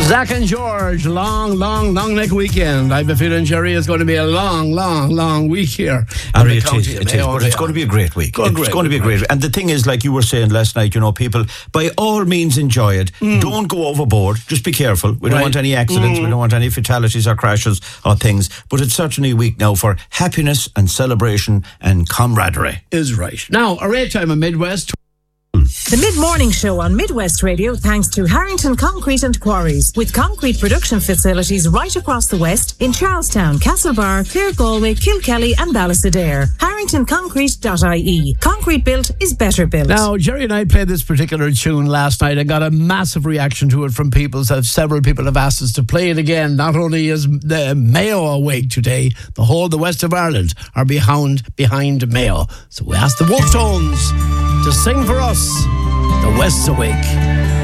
Zach and George, long neck weekend. I have a feeling, Jerry, it's going to be a long week here. It is, but it's going to be a great week. It's going to be a great week. And the thing is, like you were saying last night, you know, people, by all means enjoy it. Don't go overboard. Just be careful. We don't want any accidents. We don't want any fatalities or crashes or things. But it's certainly a week now for happiness and celebration and camaraderie. Is right. Now, a rate time in Midwest. The Mid-Morning Show on Midwest Radio thanks to Harrington Concrete and Quarries, with concrete production facilities right across the West in Charlestown, Castlebar, Clare, Galway, Kilkelly and Ballysadare. HarringtonConcrete.ie. Concrete built is better built. Now, Jerry and I played this particular tune last night and got a massive reaction to it from people. So several people have asked us to play it again. Not only is the Mayo awake today, the west of Ireland are behind Mayo. So we asked the Wolf Tones to sing for us, The West's Awake.